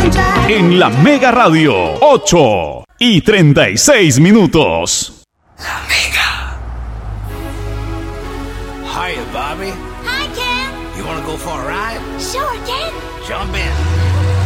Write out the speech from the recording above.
En la Mega Radio, 8:36. La Mega. Hiya, Bobby. Hi, Ken. You wanna go for a ride? Sure, Ken. Jump in.